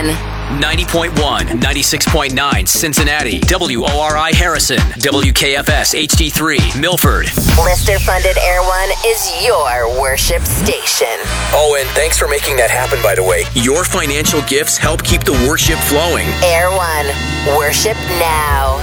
One. 90.1, 96.9 Cincinnati, WORI Harrison, WKFS HD3 Milford. Listener-funded Air One is your worship station. Oh, and thanks for making that happen, by the way. Your financial gifts help keep the worship flowing. Air One. Worship now.